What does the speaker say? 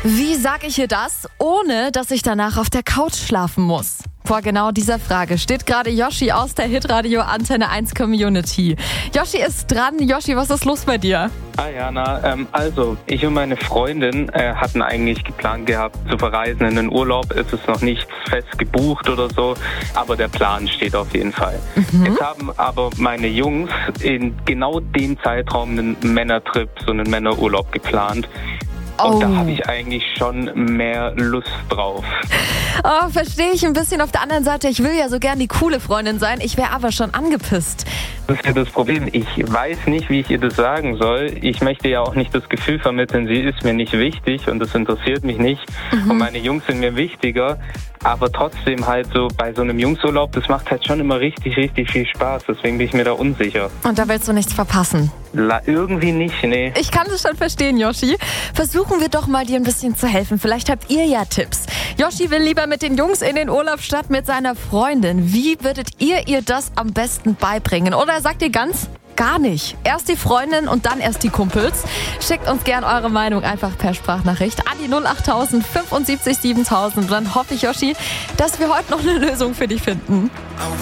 Wie sage ich ihr das, ohne dass ich danach auf der Couch schlafen muss? Vor genau dieser Frage steht gerade Yoshi aus der Hitradio Antenne 1 Community. Yoshi ist dran. Yoshi, was ist los bei dir? Hi Jana, also ich und meine Freundin hatten eigentlich geplant gehabt zu verreisen in den Urlaub. Es ist noch nicht fest gebucht oder so, aber der Plan steht auf jeden Fall. Jetzt haben aber meine Jungs in genau dem Zeitraum einen Männertrip, so einen Männerurlaub geplant. Und da habe ich eigentlich schon mehr Lust drauf. Oh, verstehe ich ein bisschen. Auf der anderen Seite, ich will ja so gern die coole Freundin sein. Ich wäre aber schon angepisst. Das ist ja das Problem. Ich weiß nicht, wie ich ihr das sagen soll. Ich möchte ja auch nicht das Gefühl vermitteln, sie ist mir nicht wichtig und das interessiert mich nicht. Und meine Jungs sind mir wichtiger. Aber trotzdem halt so bei so einem Jungsurlaub, das macht halt schon immer richtig, richtig viel Spaß. Deswegen bin ich mir da unsicher. Und da willst du nichts verpassen? Irgendwie nicht, nee. Ich kann es schon verstehen, Yoshi. Versuchen wir doch mal, dir ein bisschen zu helfen. Vielleicht habt ihr ja Tipps. Yoshi will lieber mit den Jungs in den Urlaub statt mit seiner Freundin. Wie würdet ihr das am besten beibringen? Oder sagt ihr ganz? Gar nicht. Erst die Freundin und dann erst die Kumpels. Schickt uns gern eure Meinung einfach per Sprachnachricht an die 08000 75 7000. Dann hoffe ich, Yoshi, dass wir heute noch eine Lösung für dich finden.